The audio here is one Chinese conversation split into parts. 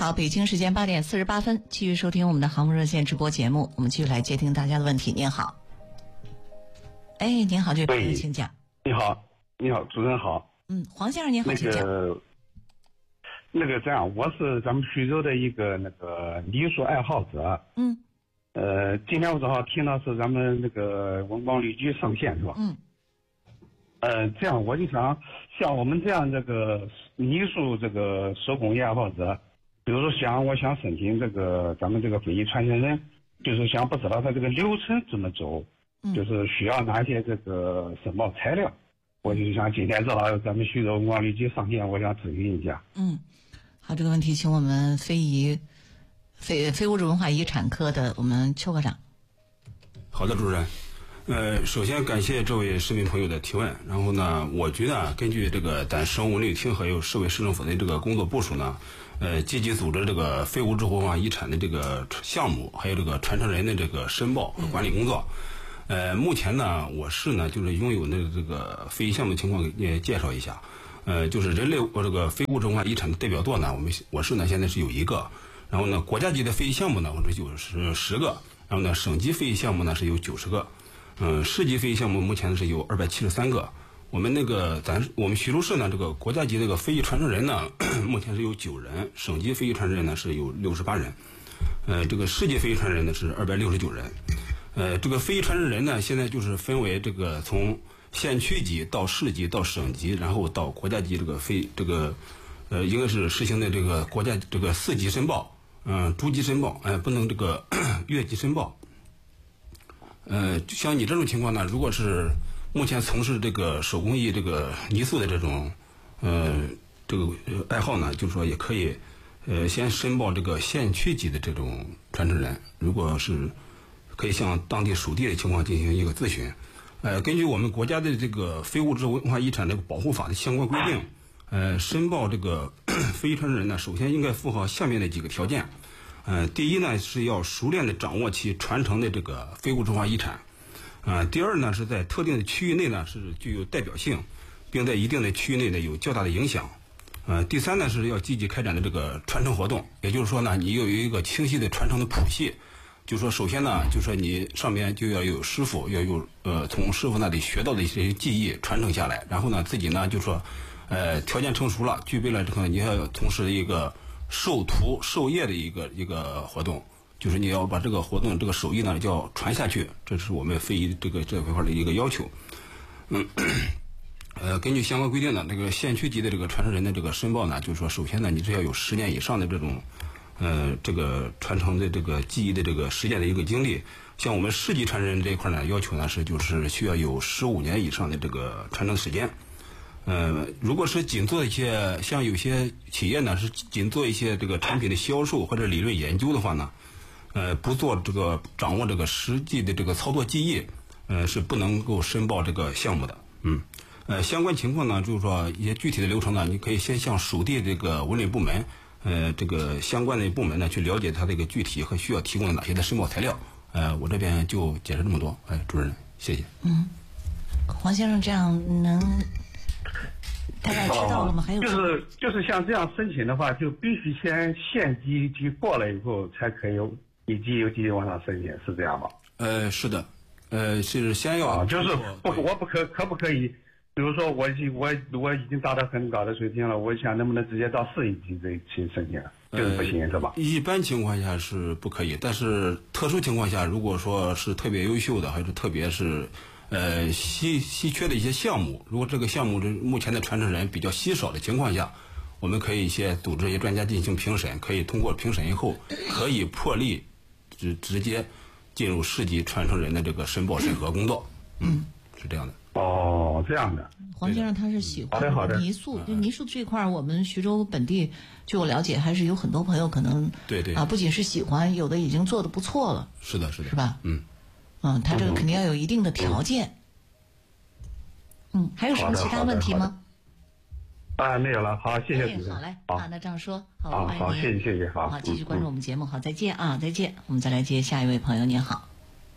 好，北京时间8点48分，继续收听我们的航空热线直播节目，我们继续来接听大家的问题。您好，哎，您好，这位朋友请讲。 你好，主任好。 黄先生您好，请讲。 这样，我是咱们徐州的一个泥塑爱好者。今天我正好听到是咱们文广旅局上线是吧？这样我就想，像我们这样泥塑手工业爱好者，比如说我想申请咱们非遗传承人，就是不知道他流程怎么走，就是需要哪些申报材料。我就想今天正好咱们徐州文广旅局上线，我想咨询一下。 好，这个问题请我们非物质文化遗产科的我们邱科长。 好的，主任。首先感谢这位市民朋友的提问。然后呢，我局呢根据咱省文旅厅还有市委市政府的工作部署呢，积极组织非物质文化遗产的项目，还有传承人的申报和管理工作。目前呢，我市呢就是拥有的非遗项目的情况也介绍一下。就是人类非物质文化遗产的代表作呢，我市呢现在是有1个，然后呢国家级的非遗项目呢我这有10个，然后呢省级非遗项目呢是有90个，市级非遗项目目前是有273个。我们我们徐州市呢国家级非遗传承人呢目前是有9人，省级非遗传承人呢是有68人，市级非遗传承人呢是269人。非遗传承人呢现在就是分为从县区级到市级到省级，然后到国家级应该是实行的国家4级申报，逐级申报，不能越级申报。像你这种情况呢，如果是目前从事手工艺泥塑的这种爱好呢，就是说也可以先申报县区级的这种传承人，如果是可以向当地属地的情况进行一个咨询。根据我们国家的非物质文化遗产保护法的相关规定，申报非遗传承人呢，首先应该符合下面的几个条件。第一呢是要熟练的掌握其传承的非物质文化遗产。第二呢是在特定的区域内呢是具有代表性，并在一定的区域内呢有较大的影响。第三呢是要积极开展的传承活动，也就是说呢你要有一个清晰的传承的谱系。就是说首先呢就是说你上面就要有师傅，要有从师傅那里学到的一些技艺传承下来，然后呢自己呢就是说条件成熟了，具备了你要从事一个授徒授业的一个活动，就是你要把活动手艺呢就要传下去，这是我们非遗这块的一个要求。根据相关规定呢，县区级的传承人的申报呢，就是说首先呢你是要有10年以上的这种传承的技艺的实践的一个经历。像我们市级传承人这一块呢，要求呢就是需要有15年以上的传承时间。如果是仅做一些，像有些企业呢是仅做一些产品的销售或者理论研究的话呢，不做掌握实际的操作技艺，是不能够申报项目的。相关情况呢，就是说一些具体的流程呢，你可以先向属地文旅部门。相关的部门呢，去了解它具体和需要提供的哪些的申报材料。我这边就解释这么多。主任，谢谢。 黄先生，这样能大概知道了吗？还有就是像这样申请的话，就必须先县级过了以后，才可以一级往上申请，是这样吗？ 是的。是先要就是我可不可以？比如说我已经达到很高的水平了，我想能不能直接到市一级去申请？就是不行是吧？ 一般情况下是不可以，但是特殊情况下，如果说是特别优秀的，还是特别是稀缺的一些项目，如果这个项目目前的传承人比较稀少的情况下，我们可以组织一些专家进行评审，可以通过评审以后，可以破例直接进入市级传承人的申报审核工作。是这样的。 这样的。 黄先生他是喜欢泥塑，就泥塑这块，我们徐州本地据我了解，还是有很多朋友可能对不仅是喜欢，有的已经做得不错了。 是的， 是吧？他这个肯定要有一定的条件。还有什么其他问题吗？ 没有了。好，谢谢主任。 好嘞，那这样说， 好，谢谢， 好，继续关注我们节目，好，再见啊，再见。我们再来接下一位朋友，您好。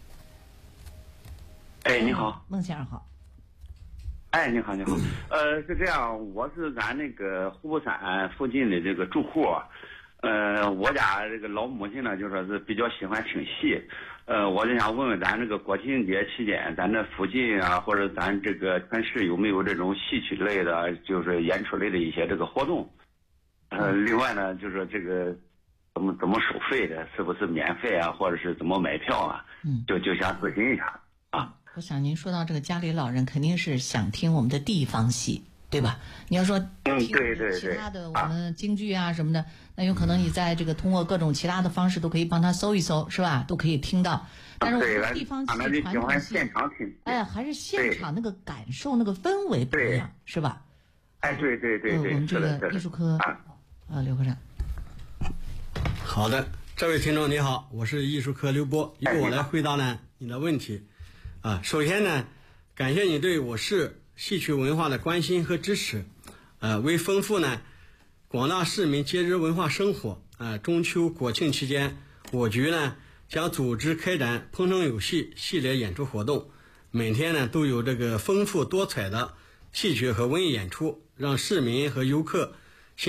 你好， 孟先生好。 你好。是这样，我是咱湖北山附近的住户， 我家这个老母亲呢，就说是比较喜欢听戏，我就想问问咱这个国庆节期间，咱这附近啊，或者咱这个全市有没有这种戏曲类的，就是演出类的一些这个活动？另外呢，就是这个怎么收费的，是不是免费啊，或者是怎么买票啊？就想咨询一下啊。 我想您说到这个家里老人，肯定是想听我们的地方戏，对吧？你要说听其他的我们京剧啊什么的，那有可能你在这个通过各种其他的方式都可以帮他搜一搜，是吧？都可以听到。但是我们地方戏、传统戏，还是现场那个感受、那个氛围不一样，是吧？ 对， 我们这个艺术科刘科长。 好的，这位听众你好，我是艺术科刘波，由我来回答呢你的问题。首先呢，感谢你对我市戏曲文化的关心和支持。为丰富呢广大市民节日文化生活，中秋国庆期间，我局呢将组织开展烹饪有戏系列演出活动，每天呢都有这个丰富多彩的戏曲和文艺演出，让市民和游客